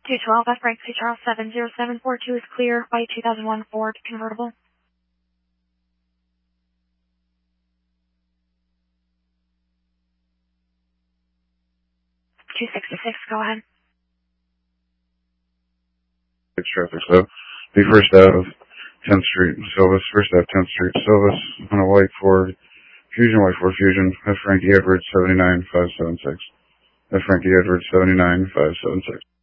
212 F Frank C. Charles 70742 is clear. White 2001 Ford convertible. 266, go ahead. Traffic, so the first out of 10th Street, Silvis, first out of 10th Street, Silvis, on a white Ford Fusion, F. Frankie Edwards, 79576. F. Frankie Edwards, 79576.